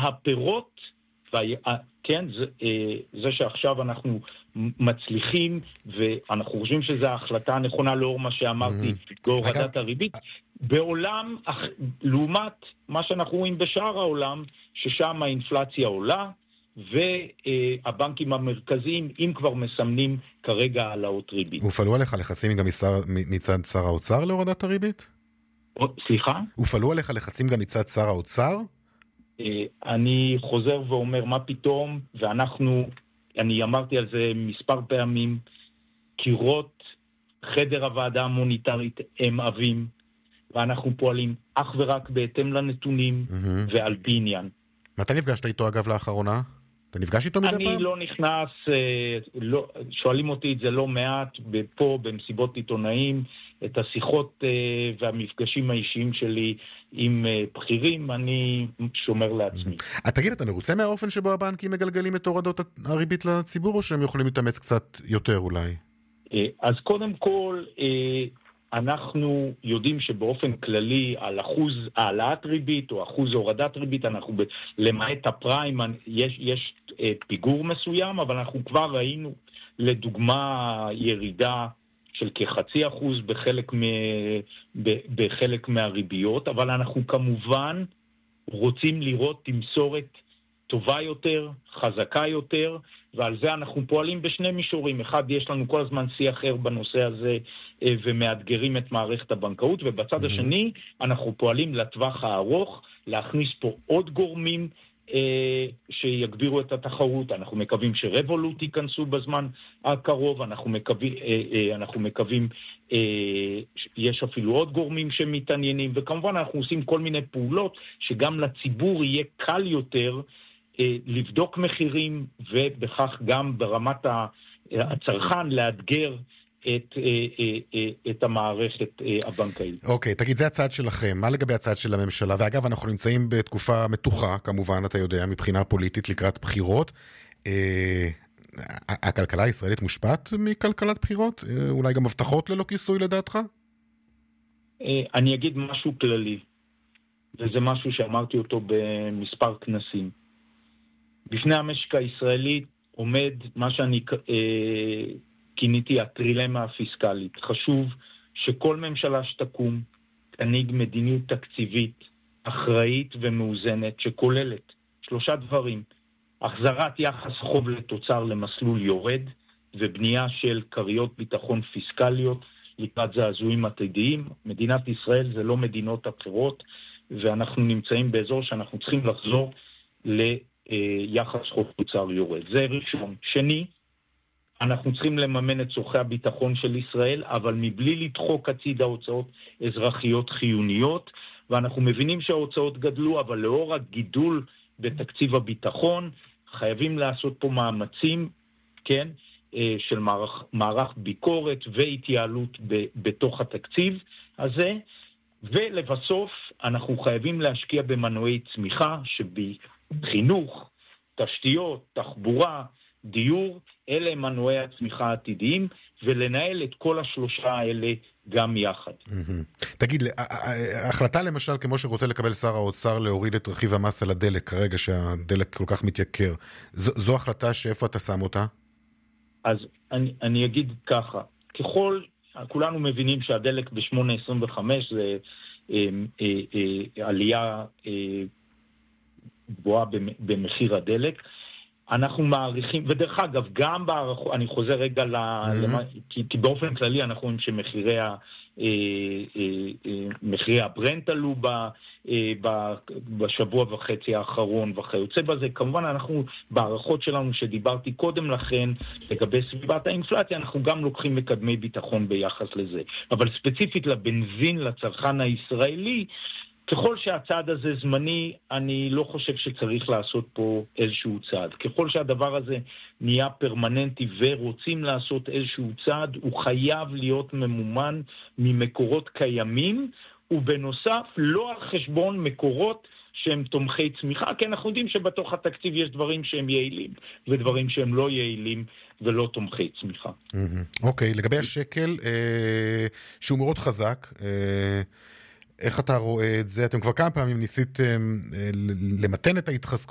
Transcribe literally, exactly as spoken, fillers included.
הפירות, כן, זה, זה שעכשיו אנחנו מצליחים, ואנחנו חושבים שזו ההחלטה הנכונה לאור מה שאמרתי, בהורדת הריבית, בעולם, לעומת מה שאנחנו רואים בשאר העולם, ששם האינפלציה עולה, והבנקים המרכזיים, אם כבר מסמנים כרגע העלאות ריבית. הופעלו עליך לחצים גם מצד שר האוצר להורדת הריבית? סליחה? הופעלו עליך לחצים גם מצד שר האוצר? אני חוזר ואומר, מה פתאום, ואנחנו, אני אמרתי על זה מספר פעמים, קירות חדר הוועדה המוניטרית הם עבים, ואנחנו פועלים אך ורק בהתאם לנתונים ועל פי עניין. מתי נפגשת איתו אגב לאחרונה? אתה נפגש איתו מדי פעם? אני לא נכנס, לא, שואלים אותי את זה לא מעט, פה במסיבות עיתונאים, את השיחות והמפגשים האישיים שלי עם בכירים, אני שומר לעצמי. תגיד, אתה מרוצה מהאופן שבו הבנקים מגלגלים את הורדות הריבית לציבור, או שהם יכולים להתאמץ קצת יותר אולי? אז קודם כל, אנחנו יודעים שבאופן כללי על אחוז העלאת ריבית או אחוז הורדת ריבית, אנחנו ב, למעט הפריים, יש, יש פיגור מסוים, אבל אנחנו כבר ראינו לדוגמה ירידה של כחצי אחוז בחלק, מ, ב, בחלק מהריביות, אבל אנחנו כמובן רוצים לראות תמסורת טובה יותר, חזקה יותר, ועל זה אנחנו פועלים בשני מישורים. אחד, יש לנו כל הזמן שיח אחר בנושא הזה, ומאתגרים את מערכת הבנקאות, ובצד השני, אנחנו פועלים לטווח הארוך, להכניס פה עוד גורמים שיגבירו את התחרות. אנחנו מקווים שרבולוט ייכנסו בזמן הקרוב, אנחנו מקווים, אנחנו מקווים, יש אפילו עוד גורמים שמתעניינים, וכמובן אנחנו עושים כל מיני פעולות, שגם לציבור יהיה קל יותר, לבדוק מחירים, ובכך גם ברמת הצרכן לאתגר את, את המערכת הבנקאית. אוקיי, תגיד, זה הצעד שלכם. מה לגבי הצעד של הממשלה? ואגב, אנחנו נמצאים בתקופה מתוחה, כמובן, אתה יודע, מבחינה פוליטית לקראת בחירות. הכלכלה הישראלית מושפעת מכלכלת בחירות? אולי גם הבטחות ללא כיסוי לדעתך? אני אגיד משהו כללי, וזה משהו שאמרתי אותו במספר כנסים. בפני המשק הישראלי עומד מה שאני אה, כיניתי הטרילמה הפיסקלית. חשוב שכל ממשלה שתקום תנהיג מדיניות תקציבית אחראית ומאוזנת שכוללת שלושה דברים: החזרת יחס חוב לתוצר למסלול יורד ובנייה של קריות ביטחון פיסקליות לקראת זעזועים עתידיים. מדינת ישראל זה לא מדינות אחרות, ואנחנו נמצאים באזור שאנחנו צריכים לחזור ל יחס חוב תוצר יורד. זה ראשון. שני, אנחנו צריכים לממן את צורכי הביטחון של ישראל, אבל מבלי לדחוק הצידה הוצאות אזרחיות חיוניות, ואנחנו מבינים שההוצאות גדלו, אבל לאור הגידול בתקציב הביטחון, חייבים לעשות פה מאמצים, כן, של מערך, מערך ביקורת והתייעלות ב, בתוך התקציב הזה, ולבסוף אנחנו חייבים להשקיע במנועי צמיחה שבי חינוך, תשתיות, תחבורה, דיור, אלה הם מנועי הצמיחה העתידיים, ולנהל את כל השלושה האלה גם יחד. תגיד, ההחלטה למשל, כמו שרוצה לקבל שר האוצר להוריד את רכיב המס על הדלק, כרגע שהדלק כל כך מתייקר, זו החלטה שאיפה אתה שם אותה? אז אני, אני אגיד ככה, ככל, כולנו מבינים שהדלק ב-שמונה עשרים וחמש זה אה, אה, אה, עלייה אה, גבוהה במחיר הדלק. אנחנו מעריכים, ודרך אגב, גם בערכו, אני חוזר רגע, למה, כי, כי באופן כללי אנחנו רואים שמחירי ה, אה, אה, מחירי הברנט עלו ב, אה, ב, בשבוע וחצי האחרון וכיוצא בזה. כמובן אנחנו, בערכות שלנו שדיברתי קודם לכן, לגבי סביבת האינפלציה, אנחנו גם לוקחים מקדמי ביטחון ביחס לזה. אבל ספציפית לבנזין, לצרכן הישראלי, ככל שהצעד הזה זמני, אני לא חושב שצריך לעשות פה איזשהו צעד. ככל שהדבר הזה נהיה פרמננטי ורוצים לעשות איזשהו צעד, הוא חייב להיות ממומן ממקורות קיימים, ובנוסף לא על חשבון מקורות שהם תומכי צמיחה, כי אנחנו יודעים שבתוך התקציב יש דברים שהם יעילים, ודברים שהם לא יעילים ולא תומכי צמיחה. אוקיי, לגבי השקל, שהוא מאוד חזק, איך אתה רואה את זה? אתם כבר כמה פעמים ניסיתם למתן את ההתחזקות